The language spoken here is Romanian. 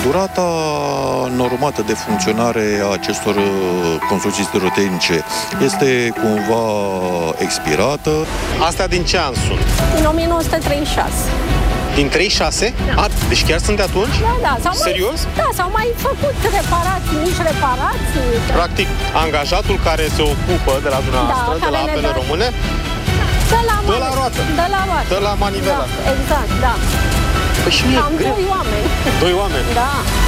Durata normată de funcționare a acestor construcții stereotehnice este cumva expirată. Astea din ce an sunt? Din 1936. Din 36? Da. Deci chiar sunt de atunci? Da. Serios? S-au mai făcut reparații, mici reparații. Practic, angajatul care se ocupă de la dumneavoastră, de la Apele Române, dă la roată. Dă la manivela. Da, exact, da. Păi și mie Am 2 oameni. 2 oameni? Da.